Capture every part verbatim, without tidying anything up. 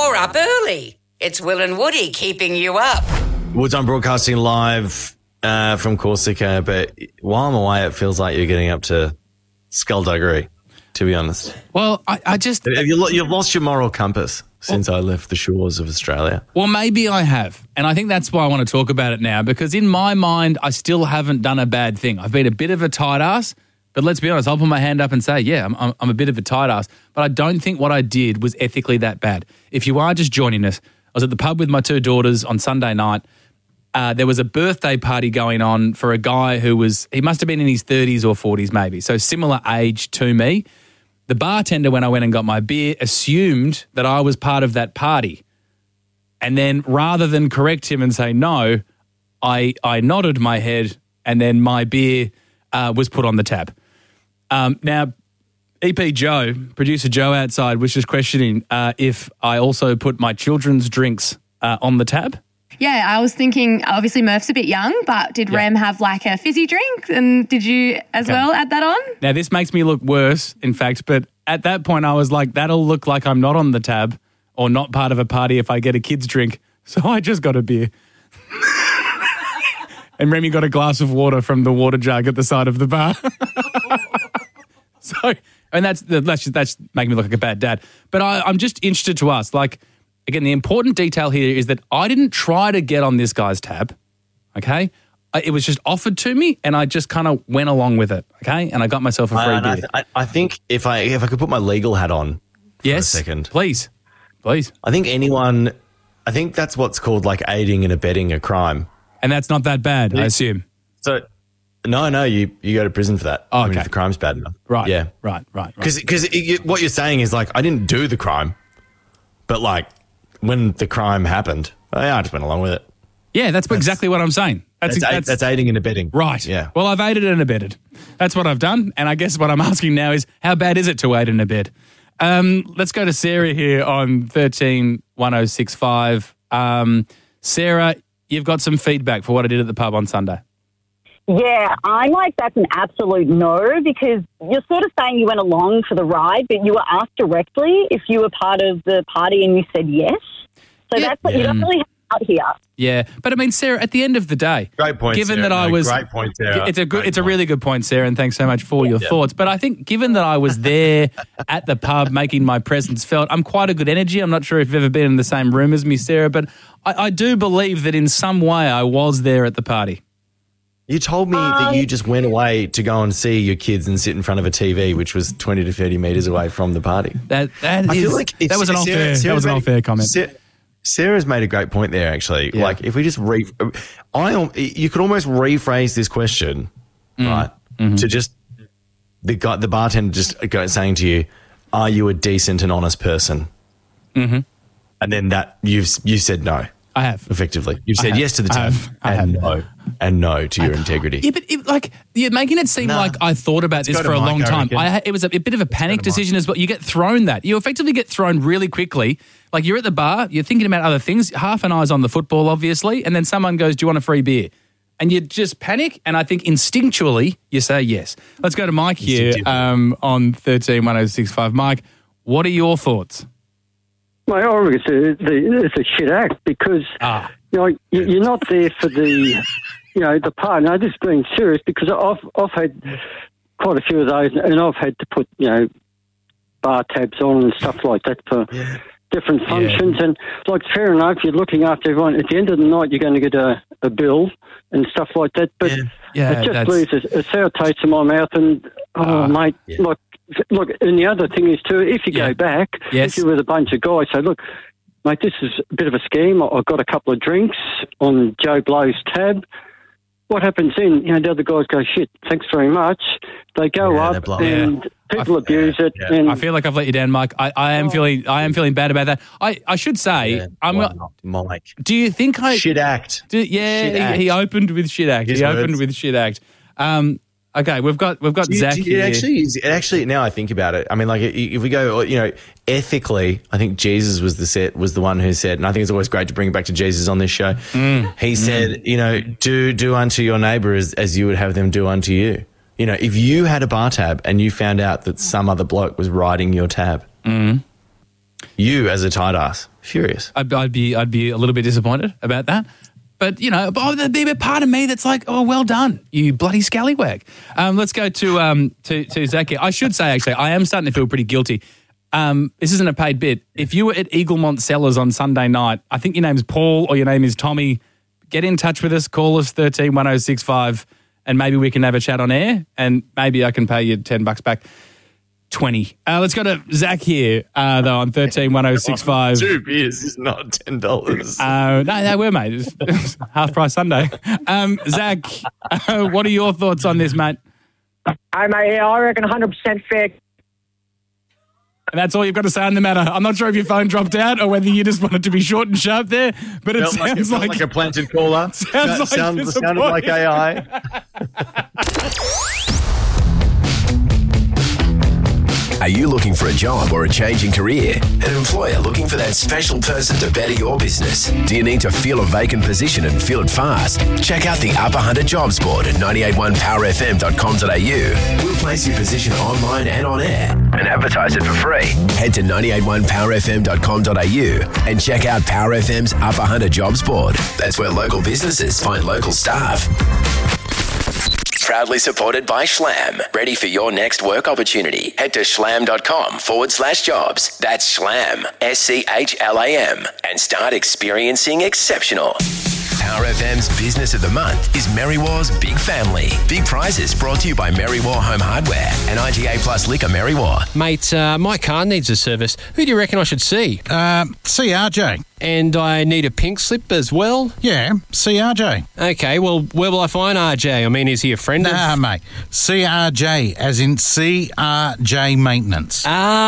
You're up early. It's Will and Woody keeping you up. Woods on broadcasting live uh, from Corsica, but while I'm away, it feels like you're getting up to skullduggery, to be honest. Well, I, I just... Have you, you've lost your moral compass since well, I left the shores of Australia. Well, maybe I have, and I think that's why I want to talk about it now, because in my mind, I still haven't done a bad thing. I've been a bit of a tight ass, but let's be honest, I'll put my hand up and say, yeah, I'm, I'm, I'm a bit of a tight ass, but I don't think what I did was ethically that bad. If you are just joining us, I was at the pub with my two daughters on Sunday night. Uh, there was a birthday party going on for a guy who was, he must have been in his thirties or forties maybe, so similar age to me. The bartender, when I went and got my beer, assumed that I was part of that party. And then rather than correct him and say no, I, I nodded my head and then my beer uh, was put on the tab. Um, now, E P Joe, producer Joe outside, was just questioning uh, if I also put my children's drinks uh, on the tab. Yeah, I was thinking, obviously Murph's a bit young, but did yeah. Rem have like a fizzy drink? And did you as okay. well add that on? Now, this makes me look worse, in fact, but at that point I was like, that'll look like I'm not on the tab or not part of a party if I get a kid's drink. So I just got a beer. And Remy got a glass of water from the water jug at the side of the bar. So, and that's, that's, just, that's making me look like a bad dad. But I, I'm just interested to ask, like, again, the important detail here is that I didn't try to get on this guy's tab, okay? I, it was just offered to me, and I just kind of went along with it, okay? And I got myself a free uh, beer. I, th- I, I think if I if I could put my legal hat on for yes, a second. please, please. I think anyone, I think that's what's called like aiding and abetting a crime. And that's not that bad, yeah. I assume. So, no, no, you, you go to prison for that. Oh, okay. I mean, if the crime's bad enough. Right, yeah. right, right. Because right. what you're saying is like, I didn't do the crime, but like, when the crime happened, oh, yeah, I just went along with it. Yeah, that's, that's exactly what I'm saying. That's, that's, that's, that's aiding and abetting. Right. Yeah. Well, I've aided and abetted. That's what I've done. And I guess what I'm asking now is, how bad is it to aid and abet? Um, let's go to Sarah here on thirteen one oh six five. Um, Sarah, you've got some feedback for what I did at the pub on Sunday. Yeah, I'm like, that's an absolute no, because you're sort of saying you went along for the ride, but you were asked directly if you were part of the party and you said yes. So yeah. that's what yeah. you don't really have out here. Yeah, but I mean, Sarah, at the end of the day, great point. Given Sarah. that I no, was, great point, Sarah. It's a good, great it's a point. really good point, Sarah, and thanks so much for yeah, your yeah. thoughts. But I think, given that I was there at the pub making my presence felt, I'm quite a good energy. I'm not sure if you've ever been in the same room as me, Sarah, but I, I do believe that in some way I was there at the party. You told me um, that you just went away to go and see your kids and sit in front of a T V, which was twenty to thirty metres away from the party. That that I is, feel like that was an unfair that was an unfair comment. Sarah, Sarah's made a great point there, actually. Yeah. Like, if we just re, I you could almost rephrase this question, mm. right? Mm-hmm. To just the guy, the bartender, just go, saying to you, "Are you a decent and honest person?" Mm-hmm. And then that you've you said no. I have. Effectively. You've said yes to the term and no and no to your integrity. Yeah, but it, like you're making it seem nah. like I thought about this for a long time. I, it was a, a bit of a panic decision as well. You get thrown that. You effectively get thrown really quickly. Like you're at the bar, you're thinking about other things. Half an eye's on the football, obviously, and then someone goes, "Do you want a free beer?" And you just panic, and I think instinctually you say yes. Let's go to Mike here um, on thirteen one oh six five. Mike, what are your thoughts? Mate, I reckon it's a, it's a shit act because ah. you know you're not there for the you know the part. No, this is being serious because I've I've had quite a few of those, and I've had to put you know bar tabs on and stuff like that for yeah. different functions. Yeah. And like fair enough, you're looking after everyone. At the end of the night, you're going to get a, a bill and stuff like that. But yeah. Yeah, it just that's... leaves a, a sour taste in my mouth. And oh, uh, mate, yeah. like. Look, and the other thing is too, if you yeah. go back, yes. if you're with a bunch of guys, say, look, mate, this is a bit of a scheme. I've got a couple of drinks on Joe Blow's tab. What happens then? You know, the other guys go, shit, thanks very much. They go yeah, up and yeah. people I, abuse yeah, it. Yeah. And I feel like I've let you down, Mike. I, I am oh. feeling I am feeling bad about that. I, I should say, yeah, I'm not, Mike. Do you think I shit act? Do, yeah, shit he, act. he opened with shit act. His he words. opened with shit act. Um, Okay, we've got we've got do you, Zach do you, here. It actually, is, it actually, now I think about it, I mean, like, if we go, you know, ethically, I think Jesus was the set was the one who said, and I think it's always great to bring it back to Jesus on this show. Mm. He mm. said, you know, do do unto your neighbour as, as you would have them do unto you. You know, if you had a bar tab and you found out that some other bloke was riding your tab, mm. You as a tight ass, furious. I'd, I'd be I'd be a little bit disappointed about that. But, you know, oh, there'd be a part of me that's like, oh, well done, you bloody scallywag. Um, let's go to um to, to Zach here. I should say, actually, I am starting to feel pretty guilty. Um, this isn't a paid bit. If you were at Eaglemont Cellars on Sunday night, I think your name's Paul or your name is Tommy, get in touch with us, call us thirteen one oh six five, and maybe we can have a chat on air, and maybe I can pay you ten bucks back. twenty. Uh, let's go to Zach here, uh, though, on thirteen one oh six five. Two beers is not ten dollars. Uh, no, they were, mate. It was half price Sunday. Um, Zach, uh, what are your thoughts on this, mate? Hey, mate, yeah, I reckon one hundred percent fair. And that's all you've got to say on the matter. I'm not sure if your phone dropped out or whether you just wanted to be short and sharp there, but it Felt like, sounds it felt like, like a planted caller. Sounds like sound, sounded like A I. Are you looking for a job or a change in career? An employer looking for that special person to better your business? Do you need to fill a vacant position and fill it fast? Check out the Upper Hunter Jobs Board at nine eight one power f m dot com dot a u. We'll place your position online and on air and advertise it for free. Head to nine eight one power f m dot com dot a u and check out Power F M's Upper Hunter Jobs Board. That's where local businesses find local staff. Proudly supported by Schlam. Ready for your next work opportunity? Head to schlam.com forward slash jobs. That's Schlam, S C H L A M, and start experiencing exceptional. Power F M's Business of the Month is Merrywar's Big Family. Big prizes brought to you by Merrywar Home Hardware and I G A Plus Liquor Merrywar. Mate, uh, my car needs a service. Who do you reckon I should see? Uh, C R J. And I need a pink slip as well? Yeah, C R J. Okay, well, where will I find R J? I mean, is he a friend nah, of... Nah, mate. C R J, as in C R J Maintenance.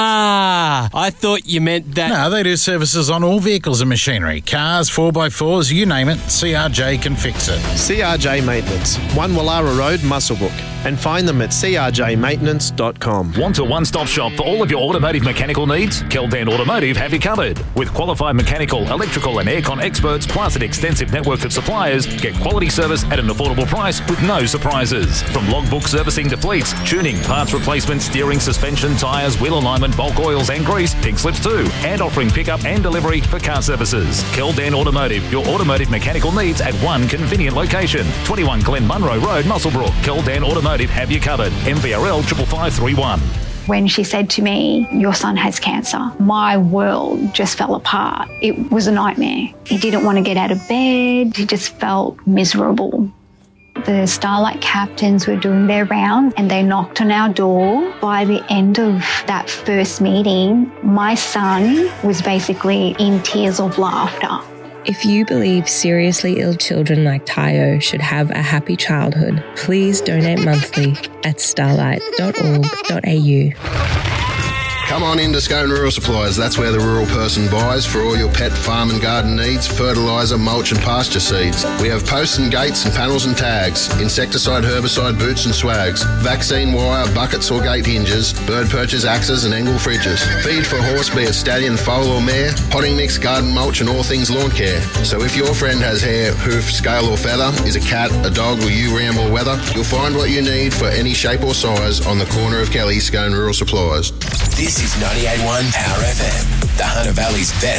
Ah, I thought you meant that... No, they do services on all vehicles and machinery. Cars, four by fours, you name it, C R J can fix it. C R J Maintenance, one Wallara Road, Muswellbrook. And find them at c r j maintenance dot com. Want a one-stop shop for all of your automotive mechanical needs? Keldan Automotive have you covered. With qualified mechanical, electrical and aircon experts, plus an extensive network of suppliers, get quality service at an affordable price with no surprises. From logbook servicing to fleets, tuning, parts replacement, steering, suspension, tyres, wheel alignment, bulk oils and grease, pink slips too, and offering pickup and delivery for car services. Keldan Automotive, your automotive mechanical needs at one convenient location. twenty-one Glen Munro Road, Muswellbrook. Keldan Automotive have you covered. M V R L five five three one. When she said to me, your son has cancer, my world just fell apart. It was a nightmare. He didn't want to get out of bed. He just felt miserable. The Starlight captains were doing their rounds and they knocked on our door. By the end of that first meeting, my son was basically in tears of laughter. If you believe seriously ill children like Tayo should have a happy childhood, please donate monthly at starlight dot org dot a u. Come on into Scone Rural Supplies. That's where the rural person buys for all your pet, farm and garden needs, fertiliser, mulch and pasture seeds. We have posts and gates and panels and tags, insecticide, herbicide, boots and swags, vaccine wire, buckets or gate hinges, bird perches, axes and angle fridges. Feed for horse, be it stallion, foal or mare, potting mix, garden mulch and all things lawn care. So if your friend has hair, hoof, scale or feather, is a cat, a dog or you ram or weather, you'll find what you need for any shape or size on the corner of Kelly, Scone Rural Supplies. This is ninety-eight point one Power F M, the Hunter Valley's best